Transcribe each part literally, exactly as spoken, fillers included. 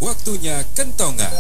Waktunya kentongan.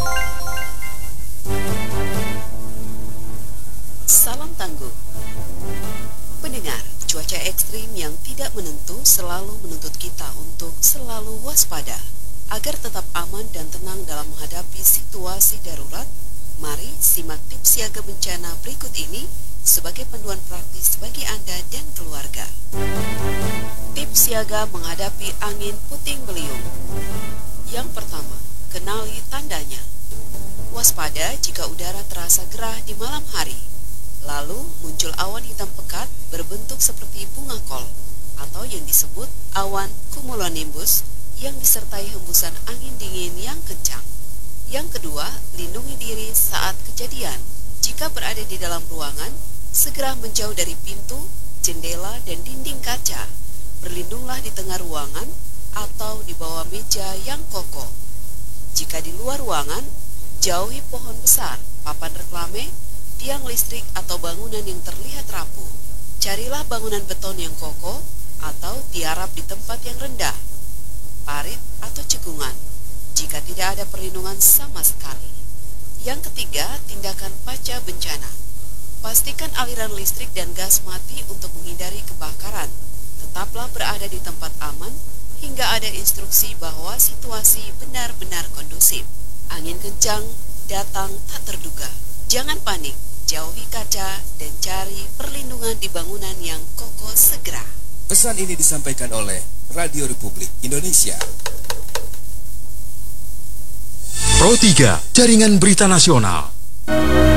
Salam tangguh. Pendengar, cuaca ekstrim yang tidak menentu selalu menuntut kita untuk selalu waspada. Agar tetap aman dan tenang dalam menghadapi situasi darurat, mari simak tips siaga bencana berikut ini sebagai panduan praktis bagi Anda dan keluarga. Tips siaga menghadapi angin puting beliung. Yang pertama, kenali tandanya. Waspada jika udara terasa gerah di malam hari. Lalu muncul awan hitam pekat berbentuk seperti bunga kol atau yang disebut awan cumulonimbus yang disertai hembusan angin dingin yang kencang. Yang kedua, lindungi diri saat kejadian. Jika berada di dalam ruangan, segera menjauh dari pintu, jendela, dan dinding kaca. Berlindunglah di tengah ruangan atau di bawah meja yang kokoh. Jika di luar ruangan, jauhi pohon besar, papan reklame, tiang listrik atau bangunan yang terlihat rapuh. Carilah bangunan beton yang kokoh atau tiarap di tempat yang rendah, parit atau cekungan, jika tidak ada perlindungan sama sekali. Yang ketiga, tindakan pasca bencana. Pastikan aliran listrik dan gas mati untuk menghindari kebakaran. Tetaplah berada di tempat aman hingga ada instruksi bahwa situasi benar-benar kondusif. Angin kencang datang tak terduga. Jangan panik, jauhi kaca dan cari perlindungan di bangunan yang kokoh segera. Pesan ini disampaikan oleh Radio Republik Indonesia. Pro tiga, Jaringan Berita Nasional.